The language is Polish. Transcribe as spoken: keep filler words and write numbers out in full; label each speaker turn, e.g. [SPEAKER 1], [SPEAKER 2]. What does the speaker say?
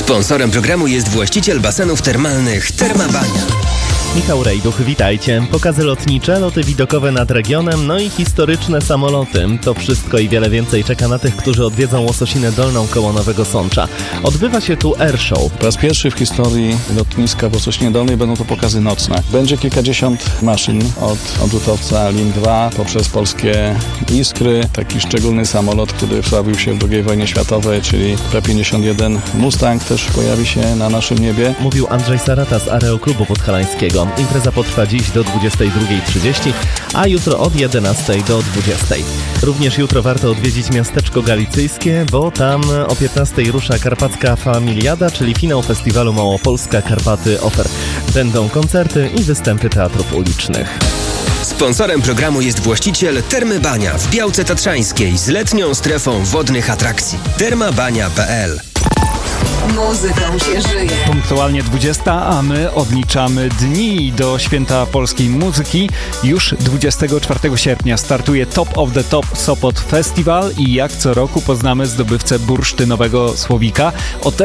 [SPEAKER 1] Sponsorem programu jest właściciel basenów termalnych Termabania.
[SPEAKER 2] Michał Rejduch, witajcie. Pokazy lotnicze, loty widokowe nad regionem, no i historyczne samoloty. To wszystko i wiele więcej czeka na tych, którzy odwiedzą Łososinę Dolną koło Nowego Sącza. Odbywa się tu airshow.
[SPEAKER 3] Po raz pierwszy w historii lotniska w Łososinie Dolnej będą to pokazy nocne. Będzie kilkadziesiąt maszyn od odrzutowca LIN dwa poprzez polskie Iskry. Taki szczególny samolot, który wsławił się w drugiej wojnie światowej, czyli P pięćdziesiąt jeden Mustang też pojawi się na naszym niebie.
[SPEAKER 2] Mówił Andrzej Sarata z Aeroklubu Podhalańskiego. Impreza potrwa dziś do dwudziestej drugiej trzydzieści, a jutro od jedenastej do dwudziestej. Również jutro warto odwiedzić miasteczko galicyjskie, bo tam o piętnastej rusza Karpacka Familiada, czyli finał festiwalu Małopolska Karpaty Ofer. Będą koncerty i występy teatrów ulicznych.
[SPEAKER 1] Sponsorem programu jest właściciel Termy Bania w Białce Tatrzańskiej z letnią strefą wodnych atrakcji. termabania kropka p l.
[SPEAKER 4] Muzyką się żyje.
[SPEAKER 5] Punktualnie dwudziesta, a my odliczamy dni do Święta Polskiej Muzyki. Już dwudziestego czwartego sierpnia startuje Top of the Top Sopot Festival i jak co roku poznamy zdobywcę bursztynowego słowika. O